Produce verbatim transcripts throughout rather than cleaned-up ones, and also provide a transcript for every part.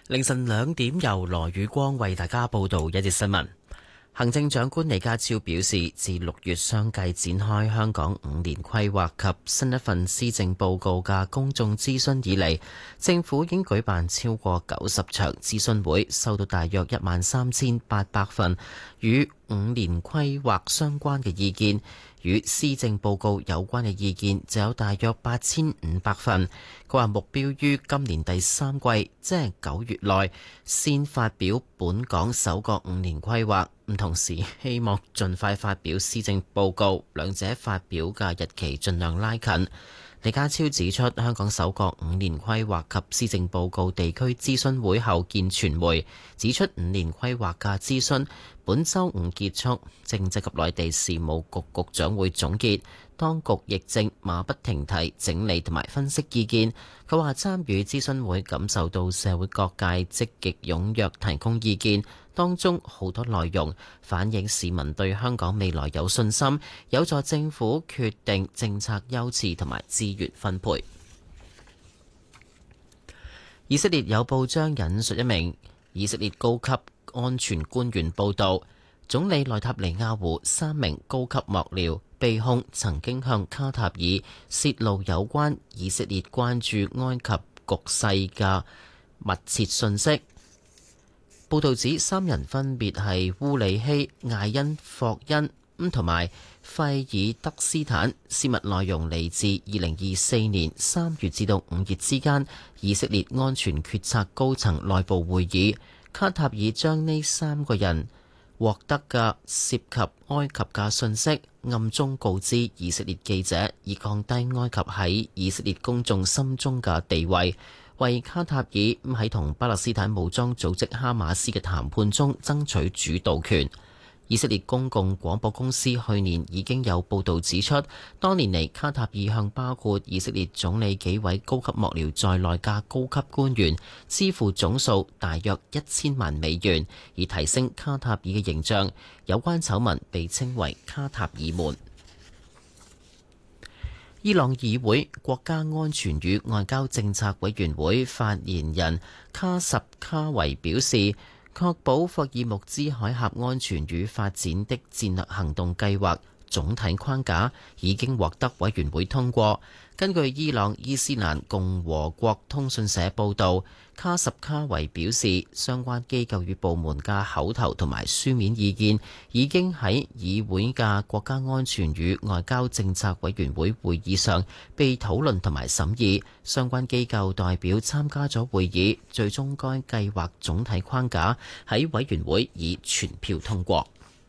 凌晨兩點，由羅宇光為大家報道一節新聞。行政長官李家超表示，自六月相繼展開香港五年規劃及新一份施政報告嘅公眾諮詢以嚟，政府已經舉辦超過九十場諮詢會，收到大約一萬三千八百份與五年規劃相關嘅意見。與施政報告有關嘅意見就有大約八千五百份。佢話目標於今年第三季，即係九月內，先發表本港首個五年規劃。咁同時希望盡快發表施政報告，兩者發表嘅日期盡量拉近。李家超指出，香港首個五年規劃及施政報告地區諮詢會後見傳媒，指出五年規劃嘅諮詢本週五結束，政制及內地事務局局長會總結，當局亦正馬不停蹄整理同埋分析意見。佢話參與諮詢會感受到社會各界積極踴躍提供意見，當中好多內容反映市民對香港未來有信心，有助政府決定政策優次同埋資源分配。以色列有報章引述一名以色列高級安全官員報導，總理內塔尼亞胡三名高級幕僚被控曾經向卡塔爾泄露有關以色列關注埃及局勢嘅密切信息。報導指三人分別係烏里希、艾恩霍恩同埋費爾德斯坦，泄密內容嚟自二零二四年三月至到五月之間以色列安全決策高層內部會議。卡塔爾將呢三個人獲得嘅涉及埃及嘅信息暗中告知以色列記者，以降低埃及喺以色列公眾心中嘅地位，為卡塔爾喺同巴勒斯坦武裝組織哈馬斯嘅談判中爭取主導權。以色列公共廣播公司去年已經有報導指出，多年嚟卡塔爾向包括以色列總理幾位高級幕僚在內嘅高級官員支付總數大約一千萬美元，以提升卡塔爾嘅形象。有關醜聞被稱為卡塔爾門。伊朗議會國家安全與外交政策委員會發言人卡什卡維表示，確保霍爾木茲海峽安全與發展的戰略行動計劃總體框架已經獲得委員會通過。根據伊朗伊斯蘭共和國通訊社報導，卡什卡維表示，相關機構與部門嘅口頭同埋書面意見已經喺議會嘅國家安全與外交政策委員會會議上被討論同埋審議。相關機構代表參加咗會議，最終該計劃總體框架喺委員會以全票通過。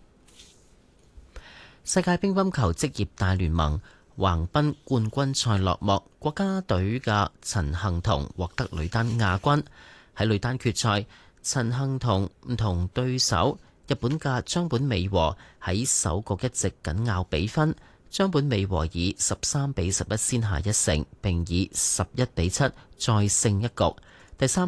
世界乒乓球職業大聯盟橫濱冠軍賽落幕，國家隊嘅陳幸同獲得女單亞軍。喺女單決賽，陳幸同唔同對手日本嘅張本美和喺首局一直緊咬比分，張本美和以十三比十一先下一城，並以十一比七再勝一局。第三